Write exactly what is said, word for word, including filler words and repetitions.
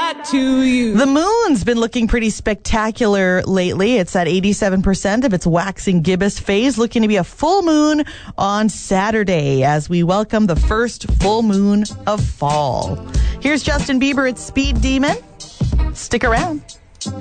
that to you. The moon's been looking pretty spectacular lately. It's at eighty-seven percent of its waxing gibbous phase, looking to be a full moon on Saturday as we welcome the first full moon of fall. Here's Justin Bieber at Speed Demon. Stick around.